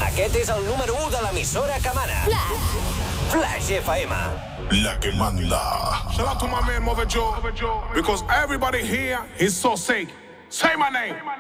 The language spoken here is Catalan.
Aquest és el número 1 de l'emissora que mana. Flash FM. La que manda. Shout out to my man Mother Joe, because everybody here is so sick. Say my name.